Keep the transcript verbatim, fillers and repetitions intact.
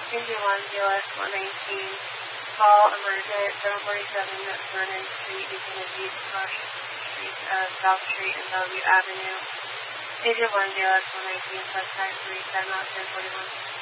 Engine one, D L S one nineteen, call emergent, seven forty-seven Vernon Street, Beacon of East, Rush Street, uh, South Street, and Bellevue Avenue. Engine one, D L S one nineteen, plus time three, time out ten forty-one.